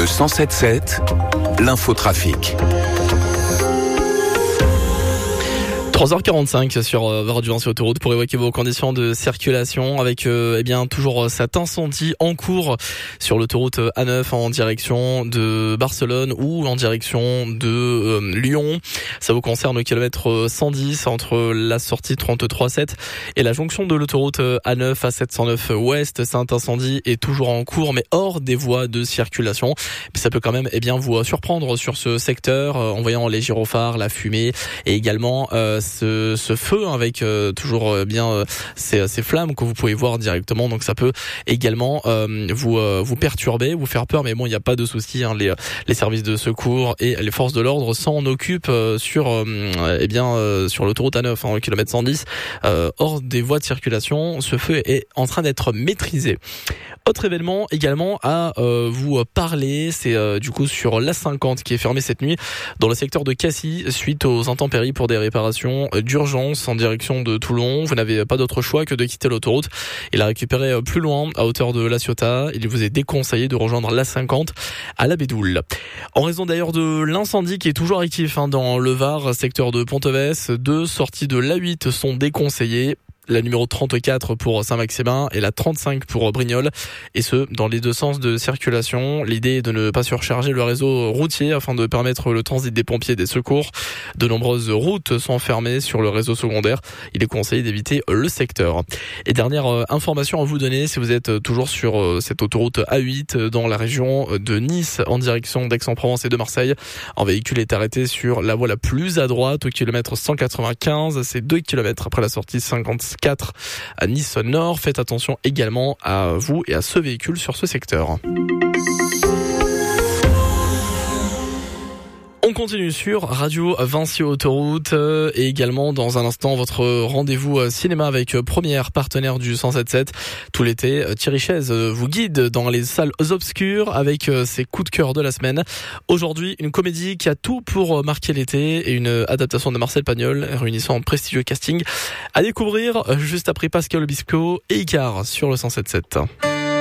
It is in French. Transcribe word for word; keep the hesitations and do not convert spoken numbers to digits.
Le cent sept sept, l'infotrafic. trois heures quarante-cinq sur euh, Radio Vinci Autoroute pour évoquer vos conditions de circulation avec euh, eh bien toujours cet incendie en cours sur l'autoroute A neuf en direction de Barcelone ou en direction de euh, Lyon. Ça vous concerne au kilomètre cent dix entre la sortie trente-trois sept et la jonction de l'autoroute A neuf à sept cent neuf ouest. Cet incendie est toujours en cours mais hors des voies de circulation. Puis ça peut quand même eh bien vous surprendre sur ce secteur euh, en voyant les gyrophares, la fumée et également euh, Ce, ce feu avec euh, toujours euh, bien euh, ces, ces flammes que vous pouvez voir directement, donc ça peut également euh, vous euh, vous perturber, vous faire peur, mais bon il n'y a pas de souci, hein, les les services de secours et les forces de l'ordre s'en occupent euh, sur euh, eh bien euh, sur l'autoroute A neuf hein, au kilomètre cent dix euh, hors des voies de circulation. Ce feu est en train d'être maîtrisé. Autre événement également à euh, vous parler, c'est euh, du coup sur l'A cinquante qui est fermée cette nuit dans le secteur de Cassis suite aux intempéries pour des réparations d'urgence en direction de Toulon. Vous n'avez pas d'autre choix que de quitter l'autoroute et la récupérer plus loin à hauteur de La Ciotat. Il vous est déconseillé de rejoindre l'A cinquante à la Bédoule. En raison d'ailleurs de l'incendie qui est toujours actif hein, dans le Var, secteur de Ponteves, deux sorties de l'A huit sont déconseillées. La numéro trente-quatre pour Saint-Maximin et la trente-cinq pour Brignoles, et ce, dans les deux sens de circulation. L'idée est de ne pas surcharger le réseau routier afin de permettre le transit des pompiers et des secours. De nombreuses routes sont fermées sur le réseau secondaire. Il est conseillé d'éviter le secteur. Et dernière information à vous donner, si vous êtes toujours sur cette autoroute A huit dans la région de Nice en direction d'Aix-en-Provence et de Marseille, un véhicule est arrêté sur la voie la plus à droite au kilomètre cent quatre-vingt-quinze. C'est deux kilomètres après la sortie cinquante-quatre à Nice Nord. Faites attention également à vous et à ce véhicule sur ce secteur. On continue sur Radio Vinci Autoroute et également dans un instant votre rendez-vous cinéma avec Première, partenaire du cent sept sept. Tout l'été, Thierry Chaise vous guide dans les salles obscures avec ses coups de cœur de la semaine. Aujourd'hui, une comédie qui a tout pour marquer l'été et une adaptation de Marcel Pagnol réunissant un prestigieux casting à découvrir juste après Pascal Obispo et Icar sur le cent sept sept.